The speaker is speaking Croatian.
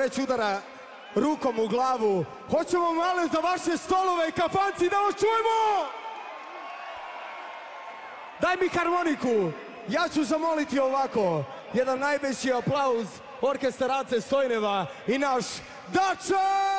već udara rukom u glavu. Hoćemo malo za vaše stolove i kafanci da vas čujemo! Daj mi harmoniku. Ja ću zamoliti ovako. Jedan najveći aplauz orkestar Ace Stojneva i naš Dače!